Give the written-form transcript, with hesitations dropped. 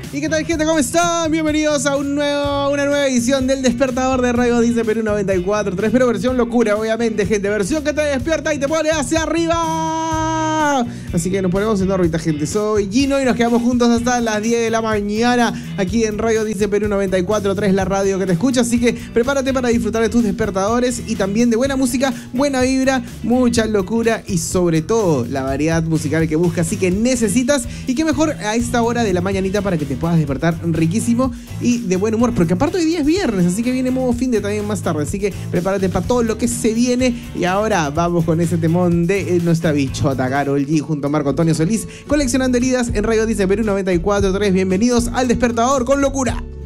¿Y qué tal, gente? ¿Cómo están? Bienvenidos a una nueva edición del Despertador de Radio Dice Perú 94.3, pero versión locura, obviamente, gente. Versión que te despierta y te pone hacia arriba. Así que nos ponemos en órbita, gente. Soy Gino y nos quedamos juntos hasta las 10 de la mañana aquí en Radio Dice Perú 94.3, la radio que te escucha. Así que prepárate para disfrutar de tus despertadores y también de buena música, buena vibra, mucha locura y sobre todo la variedad musical que buscas y que necesitas. Y qué mejor a esta hora de la mañanita para que te puedas despertar riquísimo y de buen humor, porque aparte hoy día es viernes, así que viene modo fin de también más tarde, así que prepárate para todo lo que se viene. Y ahora vamos con ese temón de nuestra bichota Karol G junto a Marco Antonio Solís, coleccionando heridas en Radio Dice Perú 94.3. Bienvenidos al Despertador con locura.